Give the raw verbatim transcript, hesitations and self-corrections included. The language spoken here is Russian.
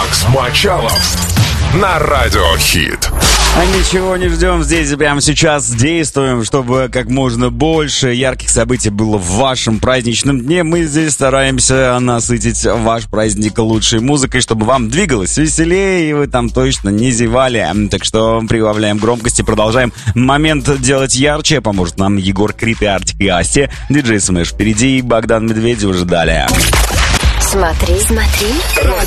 Макс Мочалов на Радиохит. А ничего не ждем, здесь прямо сейчас действуем, чтобы как можно больше ярких событий было в вашем праздничном дне. Мы здесь стараемся насытить ваш праздник лучшей музыкой, чтобы вам двигалось веселее и вы там точно не зевали. Так что прибавляем громкости, продолжаем момент делать ярче. Поможет нам Егор Крид и Артик и Асти. Диджей Смэш впереди, Богдан Медведев уже далее. Смотри, смотри,